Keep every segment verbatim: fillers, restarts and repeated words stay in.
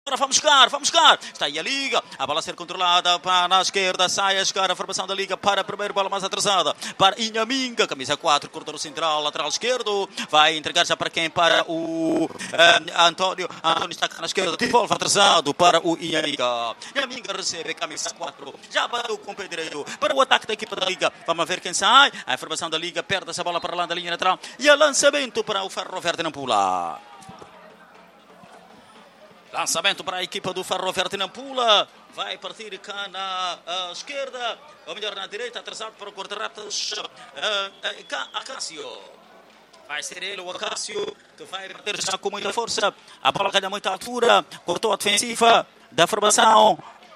Agora vamos jogar, vamos jogar. Está aí a Liga. A bola a ser controlada para na esquerda. Sai a jogar a formação da Liga para a primeira bola mais atrasada. Para Inhaminga. Camisa quatro, corredor central, lateral esquerdo. Vai entregar já para quem? Para o uh, António. António está cá na esquerda. Devolve atrasado para o Inhaminga. Inhaminga recebe camisa quatro. Já bateu com o pé direito para o ataque da equipa da Liga. Vamos ver quem sai. A formação da Liga perde essa bola para lá da linha lateral. E a lançamento para o Ferroviário de Nampula. Lançamento para a equipa do Ferroviário de Nampula. Vai partir cá na uh, esquerda. Ou melhor, na direita. Atrasado para o guarda-redes. Uh, uh, Acácio. Vai ser ele, o Acácio, que vai bater já com muita força. A bola ganha muita altura. Cortou a defensiva da formação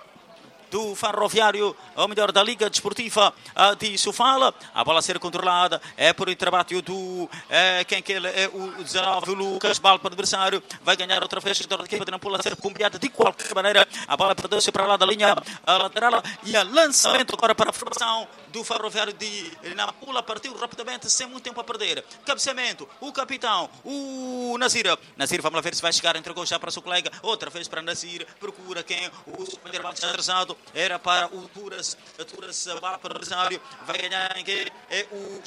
do Ferroviário, ou melhor, da Liga Desportiva de Sofala. A bola a ser controlada é por o trabalho do é, quem que ele é, o dezenove, o Lucas Bal para o adversário. Vai ganhar outra vez a equipa de Nampula a ser bombeada de qualquer maneira. A bola perdeu-se para lá da linha lateral e a lançamento agora para a formação do Ferroviário de Nampula. Partiu rapidamente, sem muito tempo a perder. Cabeceamento, o capitão, o Nazir. Nazir, vamos lá ver se vai chegar. Entregou já para o seu colega. Outra vez para Nazir. Procura quem? O companheiro mais atrasado. Era para o Turas. Turas vai para o adversário. Vai ganhar quem? É o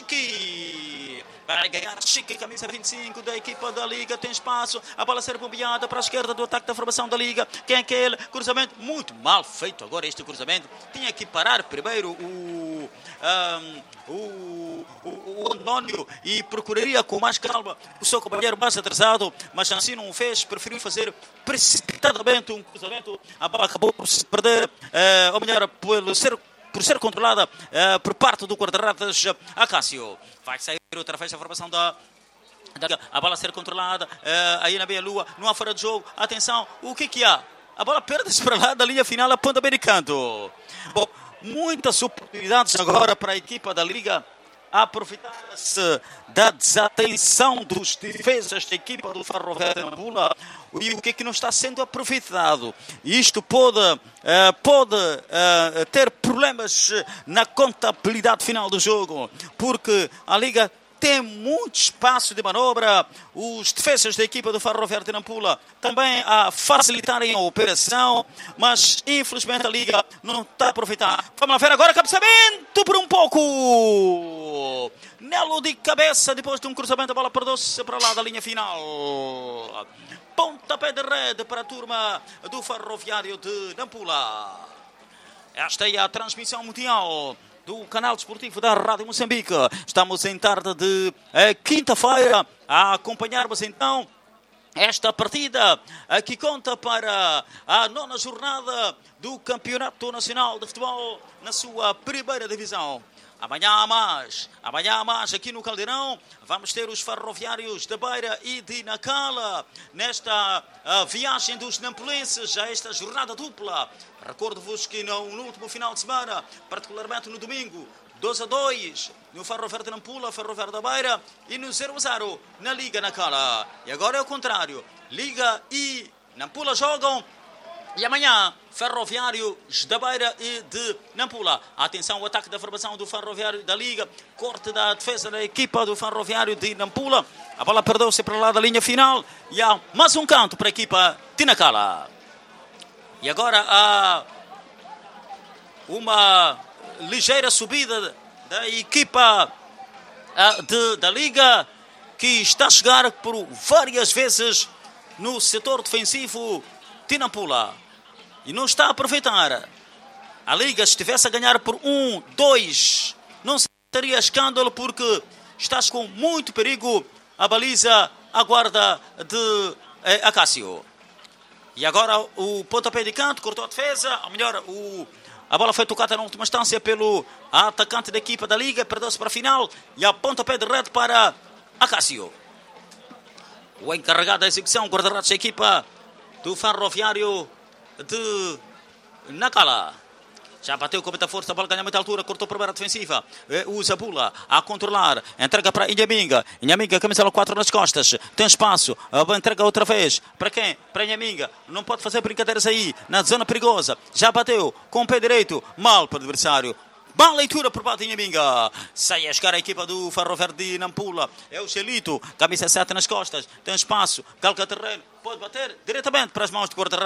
Chiqui. Vai ganhar Chiqui, camisa vinte e cinco da equipa da Liga. Tem espaço. A bola a ser bombeada para a esquerda do ataque da formação da Liga. Quem é aquele? Cruzamento muito mal feito agora este cruzamento. Tinha que parar primeiro o Um, o, o, o António e procuraria com mais calma o seu companheiro mais atrasado, mas assim não o fez, preferiu fazer precipitadamente um cruzamento. A bola acabou por se perder, uh, ou melhor, por ser, por ser controlada uh, por parte do guarda-redes Acácio. Vai sair outra vez a formação da a bola a ser controlada uh, aí na meia-lua, não há fora de jogo. Atenção, o que que há? A bola perde-se para lá da linha final a ponta americano. Bom, muitas oportunidades agora para a equipa da Liga aproveitar-se da desatenção dos defesas da equipa do Ferroviário de Nampula e o que é que não está sendo aproveitado. Isto pode, uh, pode uh, ter problemas na contabilidade final do jogo, porque a Liga tem muito espaço de manobra. Os defesas da equipa do Ferroviário de Nampula também a facilitarem a operação, mas infelizmente a Liga não está a aproveitar. Vamos lá ver agora, cabeceamento por um pouco. Nelo de cabeça, depois de um cruzamento, a bola perdeu-se para lá da linha final. Pontapé de rede para a turma do Ferroviário de Nampula. Esta é a transmissão mundial do canal desportivo da Rádio Moçambique. Estamos em tarde de eh, quinta-feira a acompanharmos então esta partida eh, que conta para a nona jornada do Campeonato Nacional de Futebol na sua primeira divisão. Amanhã há mais, amanhã há mais aqui no Caldeirão. Vamos ter os ferroviários da Beira e de Nacala nesta uh, viagem dos nampulenses a esta jornada dupla. Recordo-vos que no, no último final de semana, particularmente no domingo, dois a dois no Ferroviário de Nampula, Ferroviário da Beira, e no zero a zero na Liga Nacala. E agora é o contrário, Liga e Nampula jogam. E amanhã, Ferroviário da Beira e de Nampula. Atenção, o ataque da formação do Ferroviário da Liga. Corte da defesa da equipa do Ferroviário de Nampula. A bola perdeu-se para lá da linha final. E há mais um canto para a equipa de Nacala. E agora há uma ligeira subida da equipa de, da Liga, que está a chegar por várias vezes no setor defensivo de Nampula. E não está a aproveitar. A Liga, se estivesse a ganhar por um, dois, não seria escândalo, porque estás com muito perigo. A baliza, a guarda de eh, Acácio. E agora o pontapé de canto, cortou a defesa. Ou melhor, o, a bola foi tocada na última instância pelo atacante da equipa da Liga. Perdeu-se para a final. E a pontapé de rede para Acácio. O encarregado da execução, guarda-redes da equipa do Ferroviário de Nacala. Já bateu com muita força, a bola ganha muita altura, cortou a primeira defensiva. O Zabula a controlar, entrega para Inhaminga. Inhaminga, camisa quatro nas costas, tem espaço, entrega outra vez. Para quem? Para Inhaminga. Não pode fazer brincadeiras aí, na zona perigosa. Já bateu com o pé direito, mal para o adversário. Boa leitura por parte de Inhaminga. Sai a chegar a equipa do Ferro Verde de Nampula. É o Xelito, camisa sete nas costas. Tem espaço, calca terreno. Pode bater diretamente para as mãos de guarda-redes.